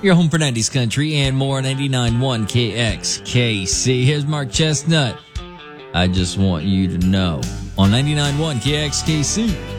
Your home for 90s country and more. 99.1 KXKC. Here's Mark Chestnut. I just want you to know on 99.1 KXKC.